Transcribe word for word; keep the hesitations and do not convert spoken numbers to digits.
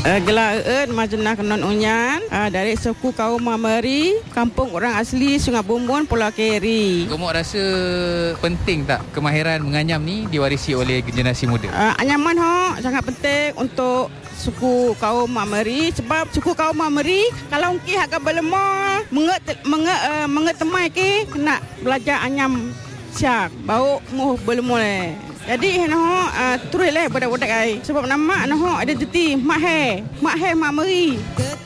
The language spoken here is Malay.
Uh, gelar eut Majenah Kenon Unyan uh, dari suku kaum Mameri, kampung orang asli Sungai Bumbun, Pulau Keri. Gemuk rasa penting tak kemahiran menganyam ni diwarisi oleh generasi muda? Uh, anyaman ho sangat penting untuk suku kaum Mameri, sebab suku kaum Mameri kalau ki agak berlemah menget menget uh, menget temai ki nak belajar anyam siak bau muh berlemah le. Jadi noh uh, terus le budak-budak ai sebab nama noh identiti mak he mak he Mameri.